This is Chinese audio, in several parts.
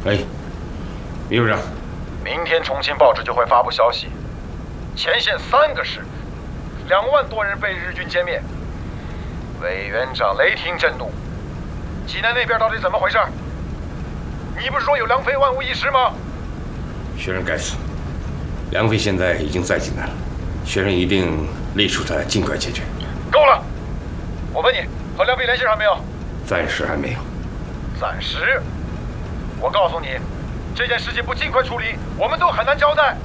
哎，秘书长， 明天重庆报纸就会发布消息，前线3个师，2万多人被日军歼灭。委员长雷霆震怒。济南那边到底怎么回事？你不是说有梁飞万无一失吗？ 薛仁该死，梁飞现在已经在济南了，薛仁一定力促他尽快解决。 够了！我问你，和梁飞联系上没有？ 暂时还没有。 暂时？我告诉你，这件事情不尽快处理，我们都很难交代。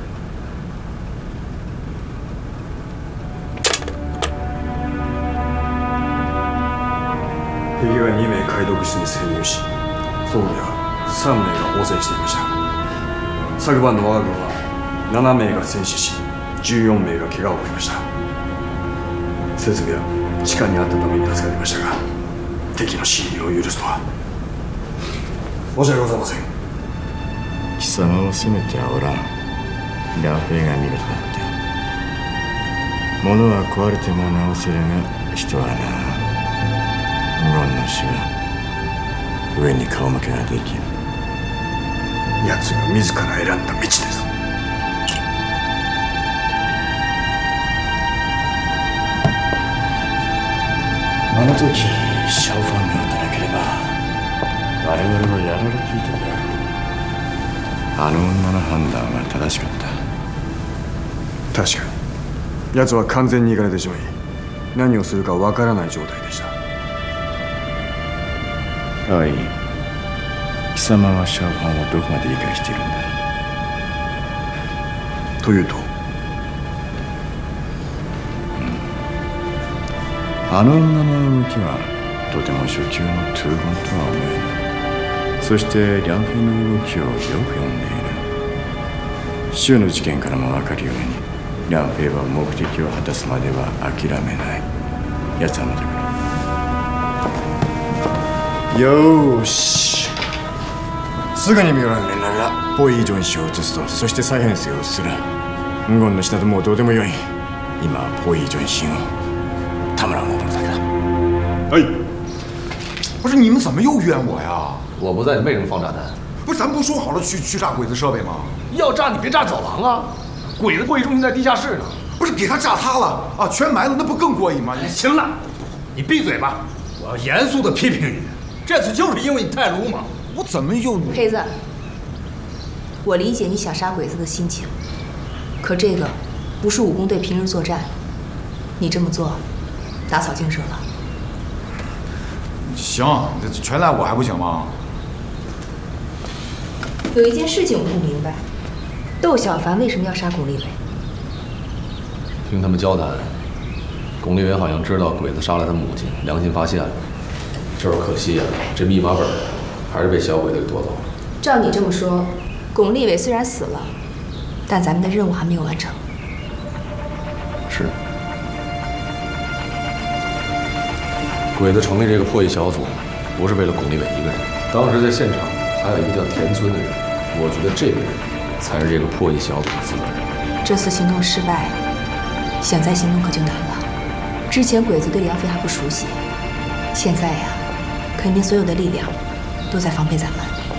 敵が2名解読室に潜入し、装備は3名が応戦していました。昨晩の我が軍は7名が戦死し、14名が怪我を負いました。設備は地下にあったために助かりましたが、敵の侵入を許すとは申し訳ございません。 貴様を責めてはおらん。ラフェが見事だった。物は壊れても直せるが、人はな。ゴンの死は上に顔向けができる。 奴が自ら選んだ道です。 あの時シャオファンが撃たなければ我々はやられていたであろう。あの女の判断は正しかった。 確かに奴は完全にいかれてしまい、何をするかわからない状態でした。 はい。貴様はシャオファンをどこまで理解しているんだ。 というと、 あの女の動きはとても初級のトゥーゴンとは思えない。そしてリャンフェの動きをよく読んでいる。州の事件からも分かるように、リャンフェは目的を果たすまでは諦めない。奴はまた来る。よーし、すぐに三浦に連絡だ。ポイ・ジョン氏を移すと、そして再編成をする。無言の下でもうどうでもよい。今はポイ・ジョン氏をたむらうものだけだ。 はい。 不是你们怎么又冤我呀？ 我不在，你为什么放炸弹？ 不是咱不说好了去炸鬼子设备吗？ 要炸你别炸走廊啊！鬼子会议中心在地下室呢。 不是给他炸塌了啊，全埋了，那不更过瘾吗？ 行了，你闭嘴吧！我要严肃地批评你。这次就是因为你太鲁莽。 我怎么又…… 黑子，我理解你想杀鬼子的心情，可这个不是武工队平日作战，你这么做打草惊蛇了。 行，这全赖我还不行吗？ 有一件事情我不明白，窦小凡为什么要杀巩立伟？ 听他们交谈，巩立伟好像知道鬼子杀了他母亲，良心发现了。就是可惜啊，这密码本还是被小鬼子给夺走了。 照你这么说，巩立伟虽然死了，但咱们的任务还没有完成。 是。鬼子成立这个破译小组，不是为了巩立伟一个人。当时在现场还有一个叫田村的人，我觉得这个人才是这个破译小组的负责人。 这次行动失败，想再行动可就难了。之前鬼子对梁飞还不熟悉，现在呀，肯定所有的力量都在防备咱们。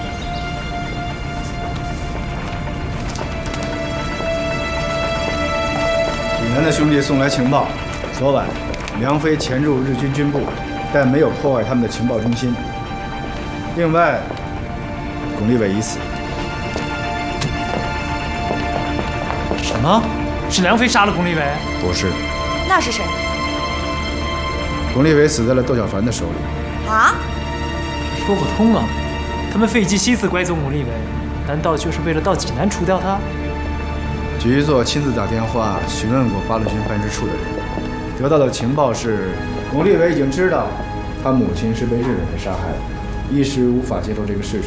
济南的兄弟送来情报，昨晚梁飞潜入日军军部，但没有破坏他们的情报中心。另外，巩立伟已死。 什么？是梁飞杀了巩立伟？ 不是， 那是谁？ 巩立伟死在了窦小凡的手里。 啊？ 说不通啊！他们费尽心思拐走巩立伟，难道就是为了到济南除掉他？ 局座亲自打电话询问过八路军办事处的人，得到的情报是，巩立伟已经知道他母亲是被日本人杀害的，一时无法接受这个事实。